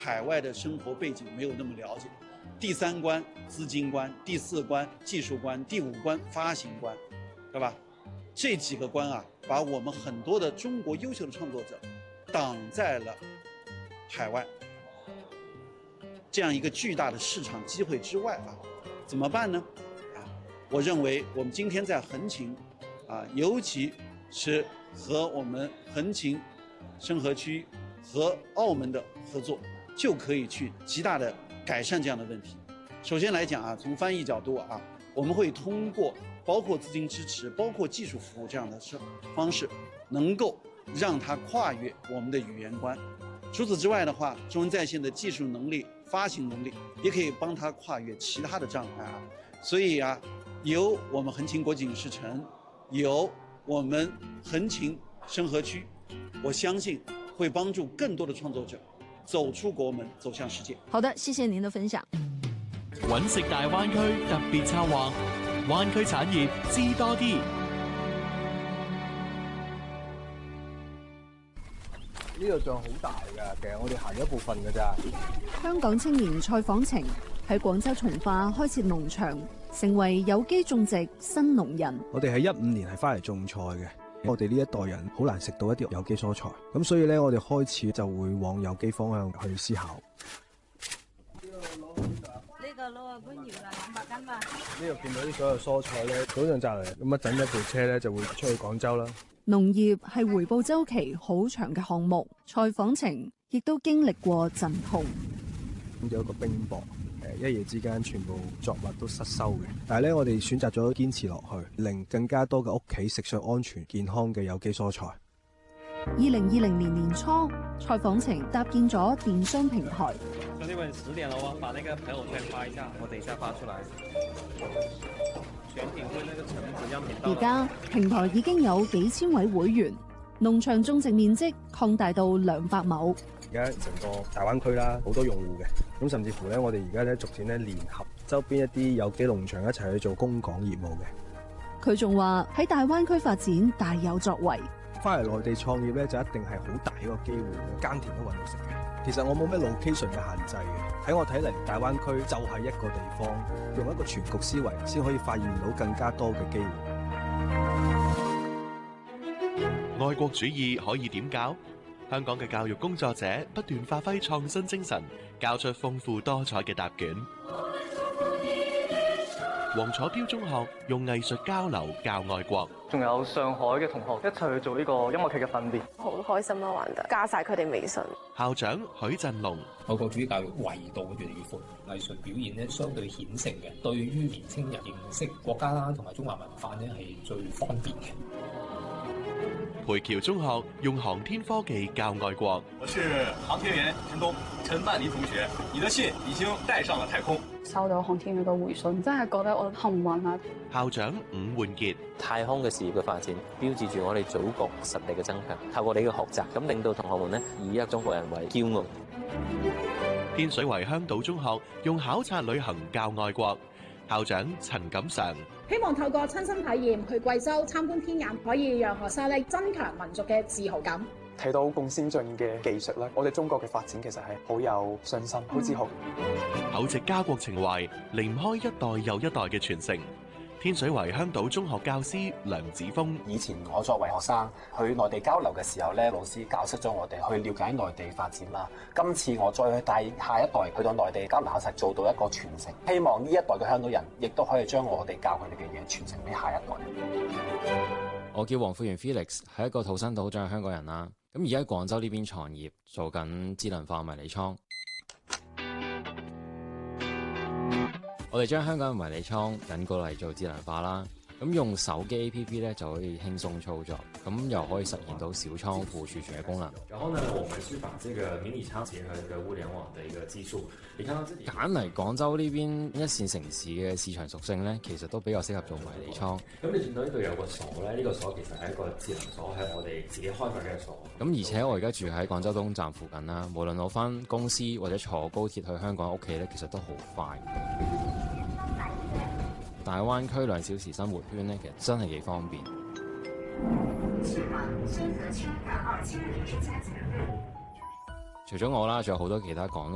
海外的生活背景没有那么了解。第3关资金关，第4关技术关，第5关发行关，对吧？这几个关啊，把我们很多的中国优秀的创作者挡在了海外这样一个巨大的市场机会之外啊，怎么办呢？我认为我们今天在横琴尤其是和我们横琴深合区和澳门的合作，就可以去极大的改善这样的问题。首先来讲从翻译角度我们会通过包括资金支持、包括技术服务这样的方式，能够让它跨越我们的语言关。除此之外的话，中文在线的技术能力、发行能力也可以帮它跨越其他的障碍所以有我们横琴国际影视城，有我们横琴深合区，我相信会帮助更多的創作者走出國門，走向世界。 好的，謝謝您的分享。 揾食大灣區特別策劃，灣區產業知多啲。 呢度仲好大㗎，其實我哋行一部分㗎咋。 香港青年蔡訪晴喺廣州從化開設農場，成為有機種植新農人。 我哋喺15年係翻嚟種菜嘅。我哋呢一代人好難食到一啲有機蔬菜，咁所以咧，我哋開始就會往有機方向去思考。 呢個攞半條啦，200斤吧。 呢度見到啲所有蔬菜咧，早上摘嚟，咁一陣一部車咧就會出去廣州啦。 農業係回報週期好長嘅項目，蔡訪晴亦都經歷過陣痛。 咁有一個冰雹。一夜之間全部作物都失收嘅，但係咧我哋選擇咗堅持落去，令更加多嘅屋企食上安全健康嘅有機蔬菜。 2020年年初，蔡訪晴搭建咗電商平台。 兄弟們10點了哦，把那個朋友圈發一下，我等一下發出來。全品會那個橙子樣品到。 而家平台已經有幾千位會員，農場種植面積擴大到200畝。 而家成個大灣區啦，好多用戶嘅，咁甚至乎咧，我哋而家咧逐漸咧聯合周邊一啲有機農場一齊去做供港業務嘅。 佢仲話喺大灣區發展大有作為。 翻嚟內地創業咧，就一定係好大一個機會，耕田都揾到食嘅。其實我冇咩 location 嘅限制嘅，喺我睇嚟，大灣區就係一個地方，用一個全局思維，先可以發現到更加多嘅機會。 愛國主義可以點教？香港嘅教育工作者不斷發揮創新精神，交出豐富多彩嘅答卷。黃楚標中學用藝術交流教愛國， 仲有上海嘅同學一齊去做呢個音樂劇嘅訓練， 好開心啊！玩得加晒佢哋微信。 校長許振龍， 愛國主義教育維度越嚟越闊，藝術表現咧相對顯性嘅，對於年青人認識國家啦同埋中華文化咧係最方便嘅。 培僑中學用航天科技教愛國。 我是航天員陳東，陳萬里同學，你的信已經帶上了太空。 收到航天員嘅回信，真係覺得我幸運啊！ 校長伍煥傑， 太空嘅事業嘅發展，標誌住我哋祖國實力嘅增強。透過你嘅學習，咁令到同學們呢以一中國人為驕傲。 天水圍香島中學用考察旅行教愛國。校長陳錦常， 希望透過親身體驗去貴州參觀天眼，可以讓學生咧增強民族嘅自豪感。 睇到咁先進嘅技術咧，我哋中國嘅發展其實係好有信心、好自豪。 厚植家國情懷，離唔開一代又一代嘅傳承。天水圍香島中學教師梁子峰， 以前我作為學生去內地交流嘅時候咧，老師教識咗我哋去了解內地發展啦。今次我再去帶下一代去到內地交流考察，做到一個傳承。希望呢一代嘅香港人亦都可以將我哋教佢哋嘅嘢傳承俾下一代。 我叫黃富源 Felix， 係一個土生土長嘅香港人啦。咁而家喺廣州呢邊創業，做緊智能化迷你倉。我哋將香港嘅迷你倉引過嚟做智能化啦，咁用手機 APP 咧就可以輕鬆操作，咁又可以實現到小倉庫儲存嘅功能。 然後呢，我們是把這個迷你倉結合一個物聯網的一個技術。你看到這裡揀嚟廣州呢邊一線城市嘅市場屬性咧，其實都比較適合做迷你倉。 咁你見到呢度有個鎖咧，呢個鎖其實係一個智能鎖，係我哋自己開發嘅鎖。 咁而且我而家住喺廣州東站附近啦，無論我返公司或者坐高鐵去香港屋企咧，其實都好快。大灣區2小時生活圈咧，其實真係幾方便。除咗我啦，仲有好多其他港